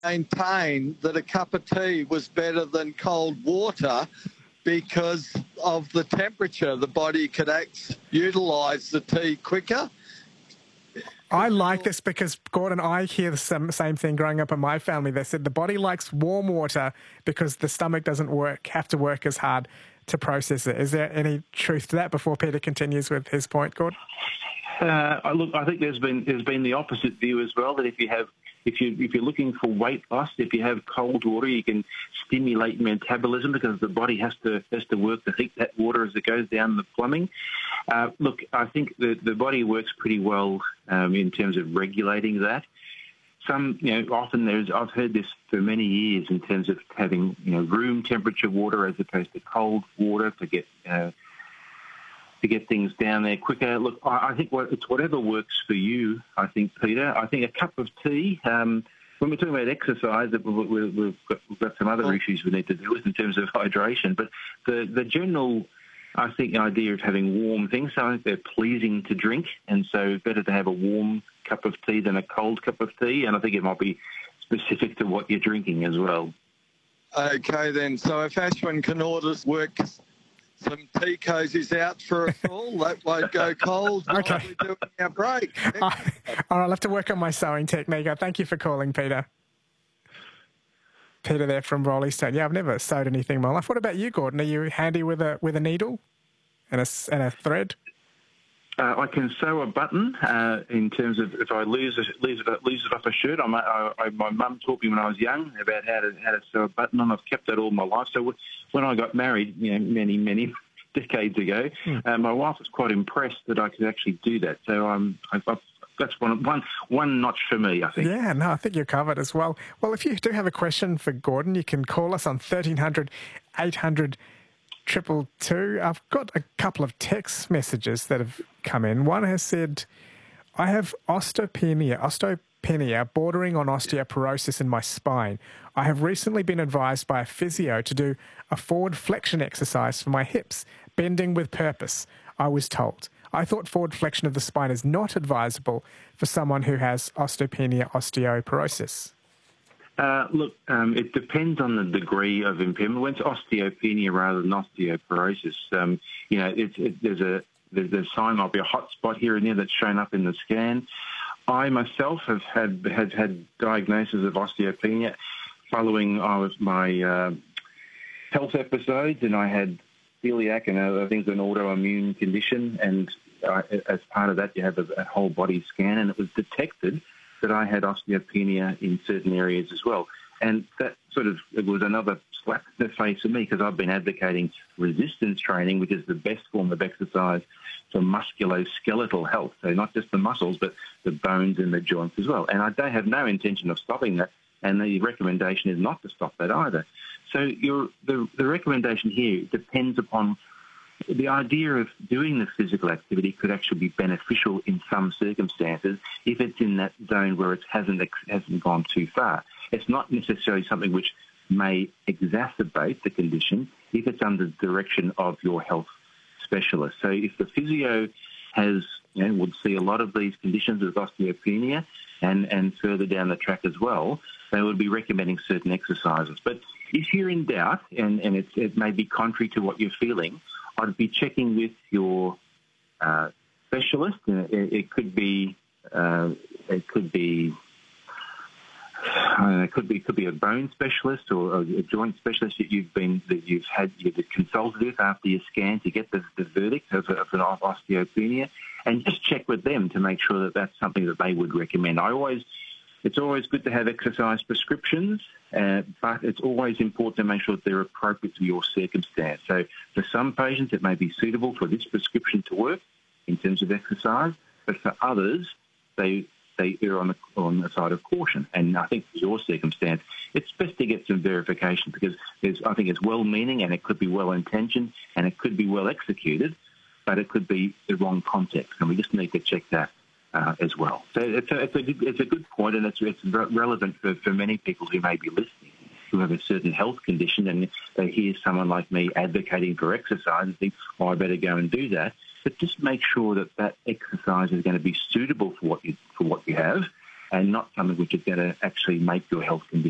maintain that a cup of tea was better than cold water because of the temperature. The body could utilise the tea quicker. I like this because, Gordon, I hear the same thing growing up in my family. They said the body likes warm water because the stomach doesn't have to work as hard to process it. Is there any truth to that before Peter continues with his point, Gordon? Look, I think there's been the opposite view as well, that if you're looking for weight loss, if you have cold water, you can stimulate metabolism because the body has to work to heat that water as it goes down the plumbing. Look, I think the body works pretty well in terms of regulating that. Often I've heard this for many years in terms of having room temperature water as opposed to cold water to get things down there quicker. Look, I think it's whatever works for you, I think, Peter. I think a cup of tea, when we're talking about exercise, we've got some other issues we need to deal with in terms of hydration. But the general, I think, idea of having warm things, so I think they're pleasing to drink, and so better to have a warm cup of tea than a cold cup of tea, and I think it might be specific to what you're drinking as well. Okay, then. So if Ashwin can order work some tea cozies out for us all, that won't go cold Okay. while we're doing our break. All right, I'll have to work on my sewing technique. Thank you for calling, Peter. Peter there from Rollystone. Yeah, I've never sewed anything in my life. What about you, Gordon? Are you handy with a needle and a thread? I can sew a button in terms of if I lose it off a shirt. My mum taught me when I was young about how to sew a button, and I've kept that all my life. So when I got married, many decades ago, my wife was quite impressed that I could actually do that. So that's one notch for me, I think. Yeah, no, I think you're covered as well. Well, if you do have a question for Gordon, you can call us on 1300 800 222. I've got a couple of text messages that have come in. One has said, I have osteopenia bordering on osteoporosis in my spine. I have recently been advised by a physio to do a forward flexion exercise for my hips, bending with purpose, I was told. I thought forward flexion of the spine is not advisable for someone who has osteoporosis. Look, it depends on the degree of impairment. When it's osteopenia rather than osteoporosis, there's a sign, might be a hot spot here and there that's shown up in the scan. I myself have had diagnosis of osteopenia following my health episodes, and I had celiac and I think an autoimmune condition, and as part of that you have a whole body scan, and it was detected that I had osteopenia in certain areas as well. And that it was another slap in the face of me, because I've been advocating resistance training, which is the best form of exercise for musculoskeletal health. So not just the muscles, but the bones and the joints as well. And I have no intention of stopping that, and the recommendation is not to stop that either. So the recommendation here depends upon the idea of doing the physical activity could actually be beneficial in some circumstances if it's in that zone where it hasn't gone too far. It's not necessarily something which may exacerbate the condition if it's under the direction of your health specialist. So if the physio would see a lot of these conditions with osteopenia and further down the track as well, they would be recommending certain exercises. But if you're in doubt and it may be contrary to what you're feeling, I'd be checking with your specialist. It could be a bone specialist or a joint specialist that you've consulted with after your scan to get the verdict of an osteopenia, and just check with them to make sure that that's something that they would recommend. It's always good to have exercise prescriptions, but it's always important to make sure that they're appropriate to your circumstance. So for some patients, it may be suitable for this prescription to work in terms of exercise, but for others, they err on the side of caution. And I think for your circumstance, it's best to get some verification, because I think it's well-meaning and it could be well-intentioned and it could be well-executed, but it could be the wrong context, and we just need to check that as well. So it's a good point, and it's relevant for many people who may be listening, who have a certain health condition, and they hear someone like me advocating for exercise and think, oh, I better go and do that. But just make sure that exercise is going to be suitable for what you have, and not something which is going to actually make your health condition